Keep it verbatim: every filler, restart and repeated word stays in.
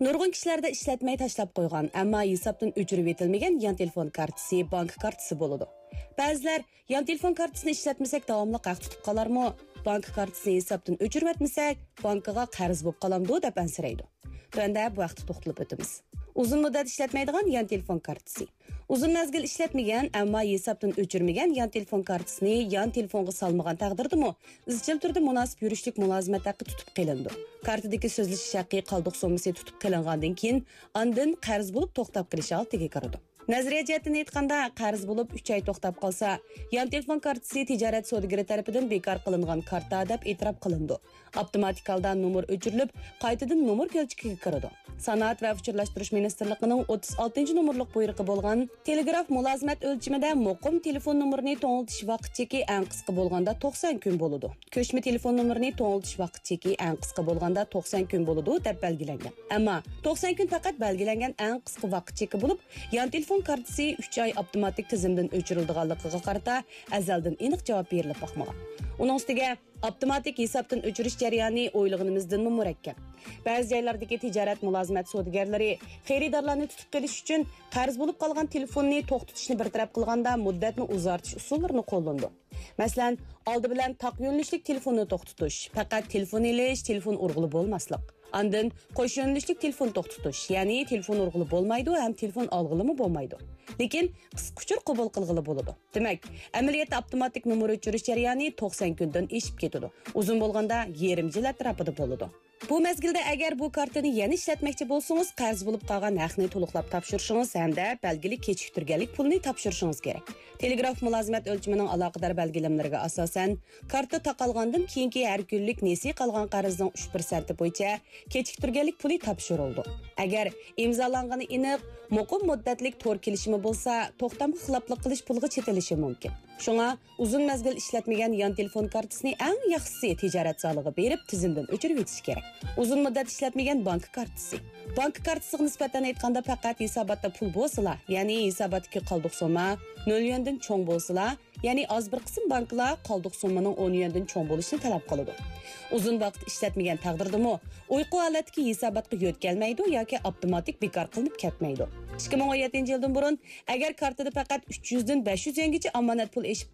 Nurg'un kishilarda ishlatmay tashlab qo'ygan, ammo hisobdan o'chirib etilmagan yan telefon kartasi bank kartasi bo'ladi. Ba'zilar yan telefon kartasini ishlatmasak davomli haq tutib qolarmi? Bank kartasini hisobdan o'chirib etmasak, bankaga qarz bo'lib qolamdi deb ansiraydi. Tunda bu vaqtda to'xtalib o'tamiz. Uzun muddat ishlatmaydigan yan telefon kartasi. Uzun mezgil ishlatmagan, ammo hisobdan o'chirmagan yan telefon kartasini yan telefonga solmagan taqdirdami, izchil turda munosib yurishlik mulozimat haqqi tutib qilindi. Kartadagi so'zlashish haqqi qoldiq so'mmasi tutib qilingandan keyin, ondan qarz bo'lib to'xtab qilish oldiga kiradi. Nazariya jihatdan aytganda, qarz bo'lib uch oy to'xtab qolsa, yan telefon kartasi tijorat savdogari tomonidan bekor qilingan karta deb e'tirof qilindi. Avtomatik holda nomer o'chirilib, qaytadan nomer kelchikiga kiradi. Sanoat va uchirlashtirish ministrligining o'ttiz oltinchi nomerlik buyrug'i bo'lgan telegraf mulozimat o'lchimida muqim telefon nomerini to'ng'iltish vaqt cheki eng qisqa bo'lganda to'qson kun bo'ladi. Ko'chma telefon nomerini to'ng'iltish vaqt cheki eng qisqa bo'lganda to'qson kun bo'ladi deb belgilangan. Ammo to'qson kun faqat belgilangan eng qisqa vaqt cheki bo'lib, yan telefon kartasi uch oy avtomatik tizimdan o'chirilganligiga qarata azaldan aniq javob berilib boqmagan. Uning ustiga avtomatik hisobdan o'chirish jarayoni o'ylaganimizdan murakkab. Ba'zi joylardagi tijorat mulozimat savdogarlari xaridorlarni tutib qilish uchun qarz bo'lib qolgan telefonni to'xtatishni bartaraf qilganda muddatni uzartish usullarini qo'llandi. Masalan, oldi bilan taq yo'nalishlik telefonni to'xtatish, faqat telefon elish, telefon urg'uli bo'lmaslik. Ondan qo'sh yo'nalishlik telefon to'xtatish, ya'ni telefon urg'uli bo'lmaydi ham telefon olg'ilimi bo'lmaydi. Lekin qisqacha qabul qilg'ili bo'ladi. Demak, amaliyotda avtomatik nomer o'chirish jarayoni to'qson kundan eshib ketadi. Uzun bo'lganda yarim yil atrofida bo'ladi. Bu mezgilda agar bu kartani yana ishlatmoqchi bo'lsangiz, qarz bo'lib qolgan haqni to'liqlab topshirishingiz hamda belgili kechiktirganlik pulini topshirishingiz kerak. Telegraf mulozimat o'lchimining aloqador belgilamlariga asosan, karta taqalgandan keyingi har kunlik nesiy qolgan qarzning uch persent bo'yicha kechiktirganlik puli topshirildi. Agar imzolangani aniq, muqim muddatlik to'r kelishimi bo'lsa, to'xtamga xiloflik qilish pulga chetilishi mumkin. Shunga uzun mezgil ishlatmagan yan telefon kartasini eng yaxshisi tijorat solig'i berib tizimdan o'chirib etish kerak. Uzun muddat ishlatmagan bank kartasi. Bank kartasiga nisbatan aytganda faqat hisobotda pul bo'lsa, ya'ni hisobotdagi qoldiq summa nol yuandan cho'ng bo'lsa, ya'ni oz bir qism banklar qoldiq summaning o'n yuandan cho'ng bo'lishini talab qiladi. Uzun vaqt ishlatmagan taqdirdami, uyqu holatdagi hisobotga yo'tkalmaydi yoki avtomatik bekor qilinib ketmaydi. ikki ming o'n yettinchi yildan burun agar kartada faqat uch yuz dan besh yuz yuangacha omonat pul eshib